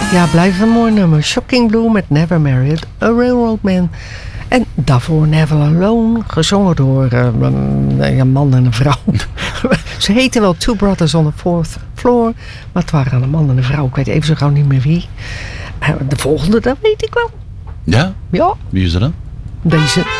Ja, blijft een mooi nummer. Shocking Blue met Never Married a Railroad Man. En daarvoor Never Alone, gezongen door een man en een vrouw. Ze heten wel Two Brothers on the Fourth Floor, maar het waren een man en een vrouw. Ik weet even zo gauw niet meer wie. De volgende, dat weet ik wel. Ja? Ja. Wie is er dan? Deze.